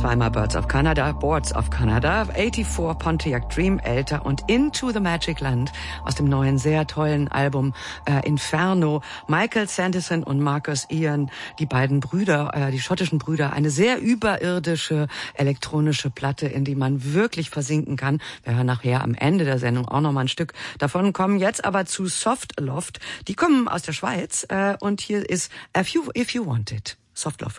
Zweimal Boards of Canada, 84 Pontiac Dream, älter und Into the Magic Land aus dem neuen, sehr tollen Album Inferno. Michael Sanderson und Marcus Ian, die beiden Brüder, die schottischen Brüder, eine sehr überirdische elektronische Platte, in die man wirklich versinken kann. Wir hören nachher am Ende der Sendung auch noch mal ein Stück davon, kommen jetzt aber zu Soft Loft. Die kommen aus der Schweiz und hier ist If You Want It. Soft Love.